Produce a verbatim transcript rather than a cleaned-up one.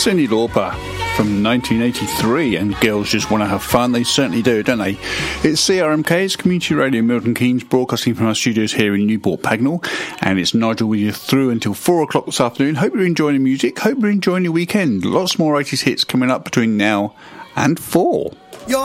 Cyndi Lauper from nineteen eighty-three, and girls just want to have fun. They certainly do, don't they? It's C R M K's Community Radio Milton Keynes, broadcasting from our studios here in Newport Pagnell, and it's Nigel with you through until four o'clock this afternoon. Hope you're enjoying the music. Hope you're enjoying your weekend. Lots more eighties hits coming up between now and four.